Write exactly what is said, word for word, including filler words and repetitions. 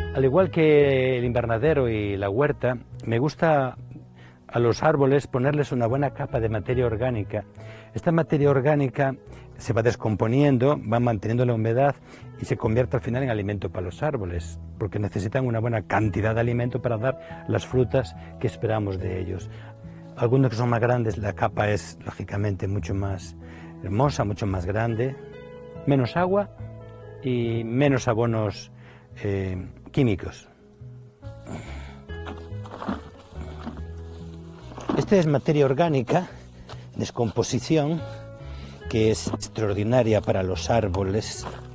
Al igual que el invernadero y la huerta, me gusta a los árboles ponerles una buena capa de materia orgánica. Esta materia orgánica se va descomponiendo, va manteniendo la humedad y se convierte al final en alimento para los árboles, porque necesitan una buena cantidad de alimento para dar las frutas que esperamos de ellos. Algunos que son más grandes, la capa es lógicamente mucho más hermosa, mucho más grande, menos agua y menos abonos eh, químicos. Esta es materia orgánica, descomposición, que es extraordinaria para los árboles.